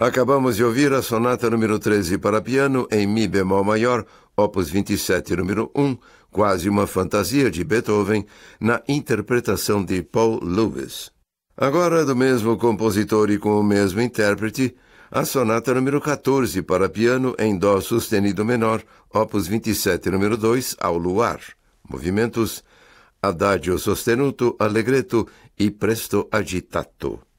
Acabamos de ouvir a sonata número 13 para piano em Mi bemol maior, opus 27, número 1, quase uma fantasia de Beethoven, na interpretação de Paul Lewis. Agora, do mesmo compositor e com o mesmo intérprete, a sonata número 14 para piano em Dó sustenido menor, opus 27, número 2, ao luar. Movimentos Adagio sostenuto, allegretto e presto agitato.